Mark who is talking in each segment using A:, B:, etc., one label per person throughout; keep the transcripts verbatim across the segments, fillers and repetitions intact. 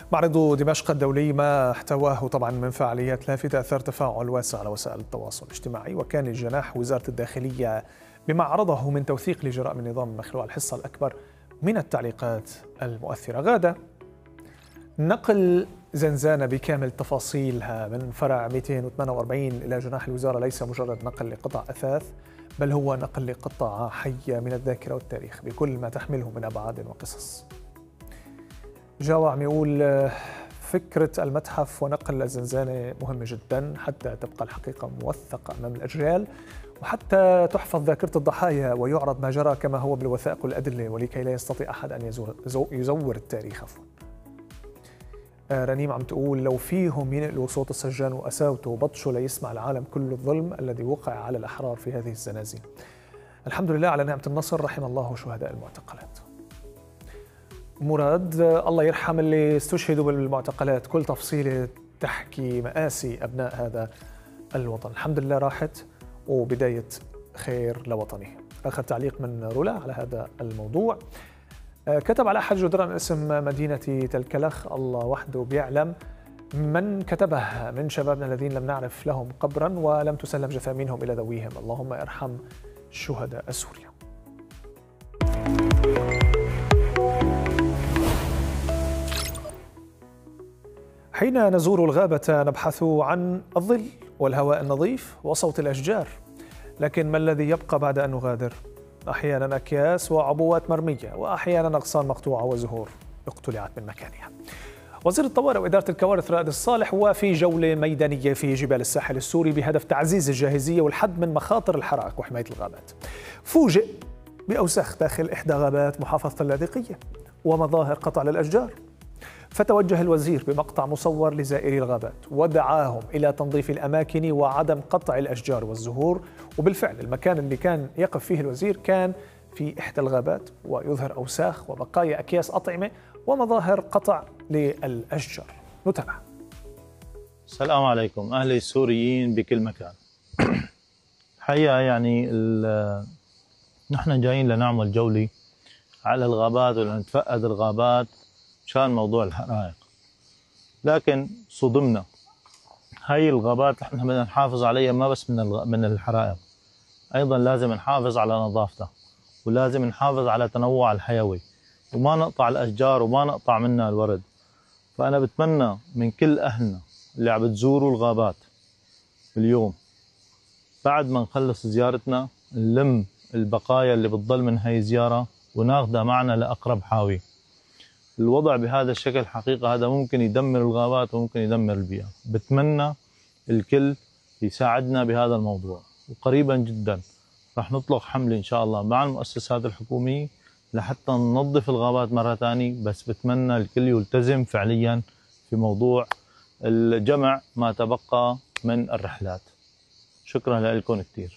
A: معرض دمشق الدولي ما احتواه طبعا من فعاليات لافتة أثار تفاعل واسع على وسائل التواصل الاجتماعي، وكان جناح وزارة الداخلية بما عرضه من توثيق لجرائم النظام مخلوع الحصة الأكبر من التعليقات المؤثرة. غادة نقل زنزانة بكامل تفاصيلها من فرع مئتين وثمانية وأربعين إلى جناح الوزارة ليس مجرد نقل لقطع أثاث، بل هو نقل لقطعة حية من الذاكرة والتاريخ بكل ما تحمله من أبعاد وقصص. جاوة عم يقول فكرة المتحف ونقل الزنزانة مهمة جدا حتى تبقى الحقيقة موثقة أمام الأجيال، وحتى تحفظ ذاكرة الضحايا ويعرض ما جرى كما هو بالوثائق والأدلة، ولكي لا يستطيع أحد أن يزور يزور التاريخ. عفوا. رنيم عم تقول لو فيهم ينقلوا صوت السجان وقساوته وبطشه ليسمع العالم كل الظلم الذي وقع على الأحرار في هذه الزنازين. الحمد لله على نعمة النصر، رحم الله شهداء المعتقلات. مراد الله يرحم اللي استشهدوا بالمعتقلات، كل تفصيلة تحكي مآسي أبناء هذا الوطن. الحمد لله راحت وبداية خير لوطنه. آخر تعليق من رولا على هذا الموضوع، كتب على أحد جدران اسم مدينة تلكلخ الله وحده بيعلم من كتبها من شبابنا الذين لم نعرف لهم قبرا ولم تسلم جثامينهم إلى ذويهم، اللهم ارحم شهداء سوريا. حين نزور الغابة نبحث عن الظل والهواء النظيف وصوت الأشجار، لكن ما الذي يبقى بعد أن نغادر؟ أحيانا أكياس وعبوات مرمية، وأحيانا أغصان مقطوعة وزهور اقتلعت من مكانها. وزير الطوارئ وإدارة الكوارث رائد الصالح وفي جولة ميدانية في جبال الساحل السوري بهدف تعزيز الجاهزية والحد من مخاطر الحرائق وحماية الغابات. فوجئ بأوساخ داخل إحدى غابات محافظة اللاذقية ومظاهر قطع للأشجار، فتوجه الوزير بمقطع مصور لزائري الغابات ودعاهم إلى تنظيف الأماكن وعدم قطع الأشجار والزهور. وبالفعل المكان اللي كان يقف فيه الوزير كان في إحدى الغابات ويظهر أوساخ وبقايا أكياس أطعمة ومظاهر قطع للأشجار. نتابع.
B: السلام عليكم أهلي السوريين بكل مكان. حقيقة يعني نحن جايين لنعمل جولة على الغابات ولنتفقد الغابات مشان موضوع الحرائق، لكن صدمنا. هاي الغابات نحن بدنا نحافظ عليها ما بس من الغ... من الحرائق، ايضا لازم نحافظ على نظافتها ولازم نحافظ على تنوع الحيوي وما نقطع الاشجار وما نقطع منها الورد. فانا بتمنى من كل اهلنا اللي عم بتزوروا الغابات اليوم بعد ما نخلص زيارتنا نلم البقايا اللي بتضل من هاي الزيارة وناخذها معنا لأقرب حاوي. الوضع بهذا الشكل حقيقة هذا ممكن يدمر الغابات وممكن يدمر البيئة. بتمنى الكل يساعدنا بهذا الموضوع، وقريبا جدا رح نطلق حملة إن شاء الله مع المؤسسات الحكومية لحتى ننظف الغابات مرة ثانية. بس بتمنى الكل يلتزم فعليا في موضوع الجمع ما تبقى من الرحلات. شكرا لكم كثير.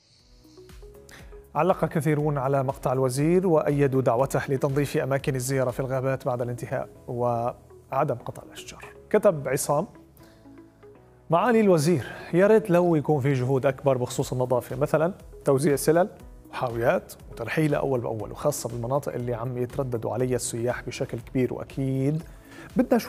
A: علق كثيرون على مقطع الوزير وأيدوا دعوته لتنظيف أماكن الزيارة في الغابات بعد الانتهاء وعدم قطع الأشجار. كتب عصام: معالي الوزير، يا ريت لو يكون في جهود أكبر بخصوص النظافة، مثلا توزيع سلل وحاويات وترحيلها أول بأول، وخاصة بالمناطق اللي عم يترددوا عليها السياح بشكل كبير، وأكيد بدنا